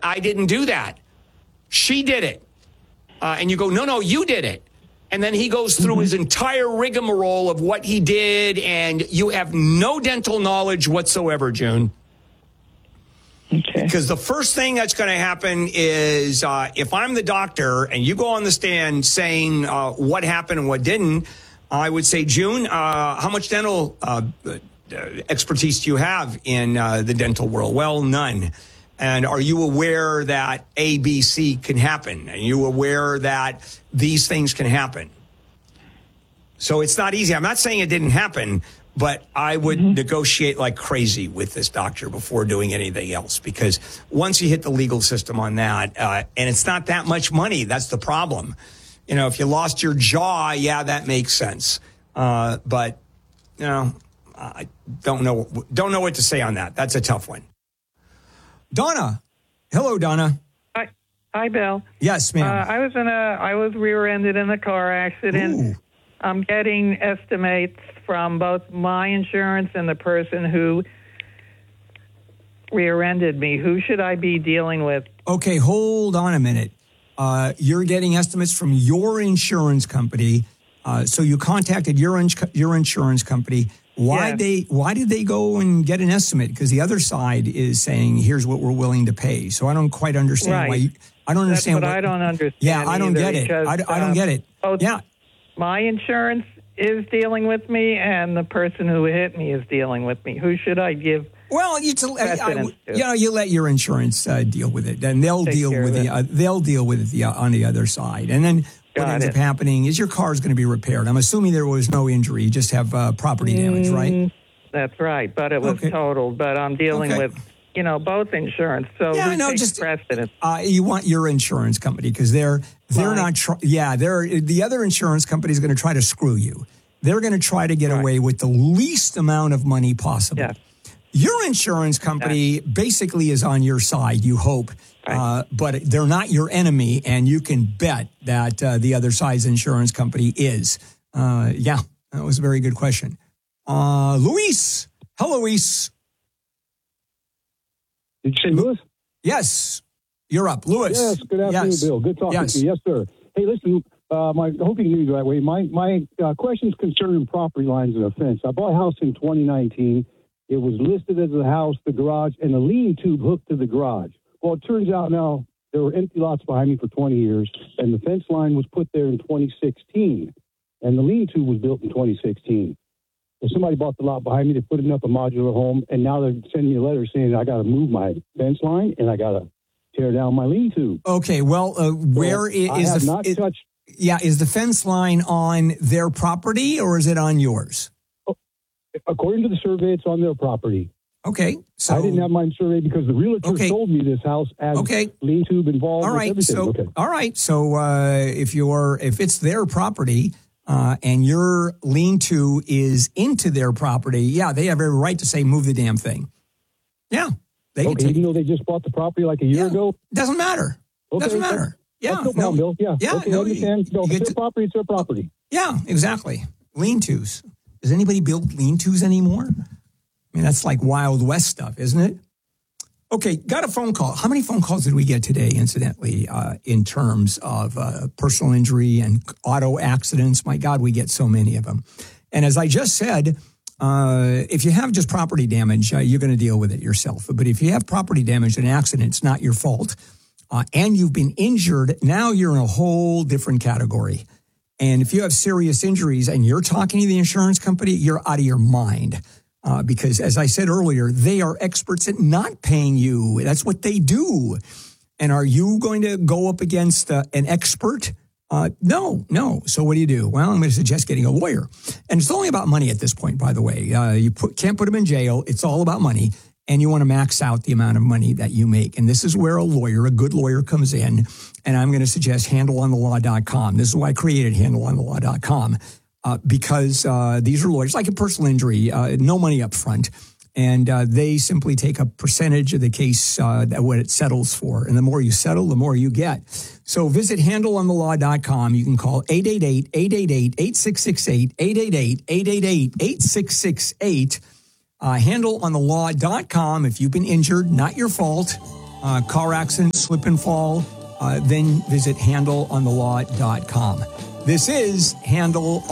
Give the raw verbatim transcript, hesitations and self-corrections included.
I didn't do that. She did it. Uh, and you go, no, no, you did it. And then he goes through mm-hmm. his entire rigmarole of what he did, and you have no dental knowledge whatsoever, June. Okay. Because the first thing that's going to happen is uh, if I'm the doctor and you go on the stand saying uh, what happened and what didn't, I would say, June, uh, how much dental uh, expertise do you have in uh, the dental world? Well, none. And are you aware that A, B, C can happen? Are you aware that these things can happen? So it's not easy. I'm not saying it didn't happen, but I would mm-hmm. negotiate like crazy with this doctor before doing anything else, because once you hit the legal system on that, uh, and it's not that much money, that's the problem. You know, if you lost your jaw, yeah, that makes sense. Uh, but, you know, I don't know, don't know what to say on that. That's a tough one. Donna. Hello, Donna. Hi, Hi Bill. Yes, ma'am. Uh, I was in a, I was rear-ended in a car accident. Ooh. I'm getting estimates from both my insurance and the person who rear-ended me. Who should I be dealing with? Okay, hold on a minute. Uh, you're getting estimates from your insurance company. Uh, so you contacted your ins- your insurance company. Why yes. they? Why did they go and get an estimate? Because the other side is saying, "Here's what we're willing to pay." So I don't quite understand right. why. You, I don't understand. That's what, what I don't understand. Yeah, I don't either, get it. because, I, I don't um, get it. Both yeah, my insurance is dealing with me, and the person who hit me is dealing with me. Who should I give? Well, you, to, I, I, to? you know, you let your insurance uh, deal with it, and they'll Take deal with the uh, they'll deal with it the, uh, on the other side, and then. What Got ends it. up happening is your car is going to be repaired. I'm assuming there was no injury. You just have uh, property damage, right? Mm, that's right, but it was okay. totaled. But I'm dealing okay. with, you know, both insurance. So yeah, who no, takes just precedence? Uh, you want your insurance company because they're they're Right. not. Tr- yeah, they're the other insurance company is going to try to screw you. They're going to try to get right. away with the least amount of money possible. Yeah. Your insurance company yeah. basically is on your side, you hope, right. uh, but they're not your enemy, and you can bet that uh, the other side's insurance company is. Uh, yeah, that was a very good question. Uh, Luis. Hello, Luis. Did you say Lewis? Yes. You're up. Lewis. Yes, good afternoon, yes. Bill. Good talking yes. to you. Yes, sir. Hey, listen, uh, my, I hope you can hear me the right way. My, my uh, question's concerning property lines and a fence. I bought a house in twenty nineteen. It was listed as a house, the garage, and a lean tube hooked to the garage. Well, it turns out now there were empty lots behind me for twenty years, and the fence line was put there in twenty sixteen, and the lean tube was built in twenty sixteen. So somebody bought the lot behind me, they put it up a modular home, and now they're sending me a letter saying I got to move my fence line and I got to tear down my lean tube. Okay, well, uh, where so is I have the not is, touched? Yeah, is the fence line on their property or is it on yours? According to the survey, it's on their property. Okay, so I didn't have mine surveyed because the realtor okay. sold me this house as okay. lean tube involved. All right, with so okay. all right, so uh, if you're if it's their property uh, and your lean-to is into their property, yeah, they have every right to say move the damn thing. Yeah, they okay, can take even though they just bought the property like a year yeah. ago. Doesn't matter. Okay, Doesn't matter. Yeah, that's no problem, no, Bill. Yeah, yeah, okay, no, I understand. You, no, you if it's to, their property, it's their property. Yeah, exactly. Lean-tos. Does anybody build lean-tos anymore? I mean, that's like Wild West stuff, isn't it? Okay, got a phone call. How many phone calls did we get today, incidentally, uh, in terms of uh, personal injury and auto accidents? My God, we get so many of them. And as I just said, uh, if you have just property damage, uh, you're going to deal with it yourself. But if you have property damage in an accident, it's not your fault, uh, and you've been injured, now you're in a whole different category. And if you have serious injuries and you're talking to the insurance company, you're out of your mind. Uh, because, as I said earlier, they are experts at not paying you. That's what they do. And are you going to go up against uh, an expert? Uh, no, no. So what do you do? Well, I'm going to suggest getting a lawyer. And it's only about money at this point, by the way. Uh, you put, can't put them in jail. It's all about money. And you want to max out the amount of money that you make. And this is where a lawyer, a good lawyer, comes in. And I'm going to suggest handle on the law dot com. This is why I created handle on the law dot com. Uh, because uh, these are lawyers, like a personal injury, uh, no money up front. And uh, they simply take a percentage of the case, uh, that what it settles for. And the more you settle, the more you get. So visit handle on the law dot com. You can call eight eight eight, eight eight eight, eight six six eight, eight eight eight, eight eight eight, eight six six eight. Uh, handle on the law dot com. If you've been injured, not your fault, uh, car accident, slip and fall, uh, then visit handle on the law dot com. This is Handle